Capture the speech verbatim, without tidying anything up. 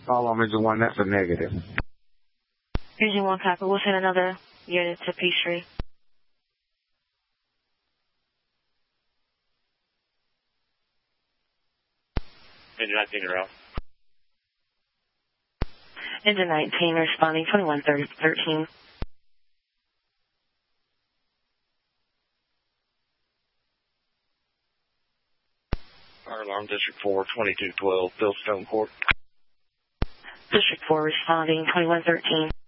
call on Engine one, that's a negative. Engine one, copy. We'll send another unit to Peachtree. Engine nineteen, you're out. Engine nineteen, responding twenty-one thirteen. Fire alarm, District four, twenty-two twelve, Fieldstone Court. District four, responding twenty-one thirteen.